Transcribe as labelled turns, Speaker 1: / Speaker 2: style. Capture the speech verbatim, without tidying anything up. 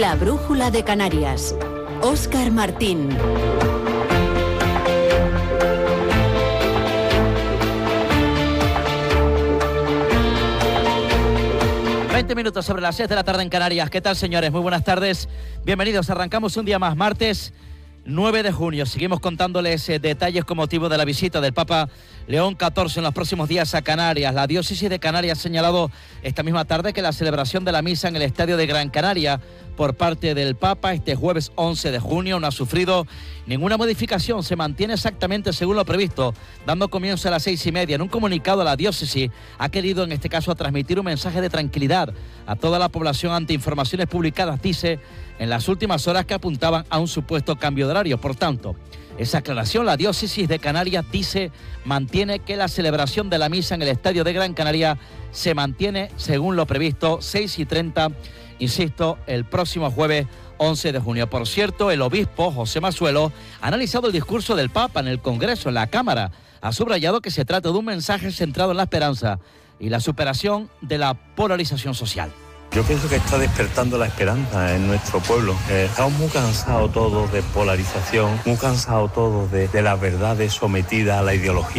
Speaker 1: La brújula de Canarias. Óscar Martín.
Speaker 2: veinte minutos sobre las seis de la tarde en Canarias. ¿Qué tal, señores? Muy buenas tardes. Bienvenidos. Arrancamos un día más, martes nueve de junio. Seguimos contándoles eh, detalles con motivo de la visita del Papa León catorce en los próximos días a Canarias. La diócesis de Canarias ha señalado esta misma tarde que la celebración de la misa en el estadio de Gran Canaria por parte del Papa este jueves once de junio no ha sufrido ninguna modificación, se mantiene exactamente según lo previsto, dando comienzo a las seis y media. En un comunicado, la diócesis ha querido en este caso transmitir un mensaje de tranquilidad a toda la población ante informaciones publicadas, dice, en las últimas horas que apuntaban a un supuesto cambio de horario. Por tanto, esa aclaración, la diócesis de Canarias dice, mantiene que la celebración de la misa en el estadio de Gran Canaria se mantiene según lo previsto, seis y treinta, insisto, el próximo jueves once de junio. Por cierto, el obispo José Mazuelo ha analizado el discurso del Papa en el Congreso, en la Cámara. Ha subrayado que se trata de un mensaje centrado en la esperanza y la superación de la polarización social.
Speaker 3: Yo pienso que está despertando la esperanza en nuestro pueblo. Eh, estamos muy cansados todos de polarización, muy cansados todos de, de las verdades sometidas a la ideología.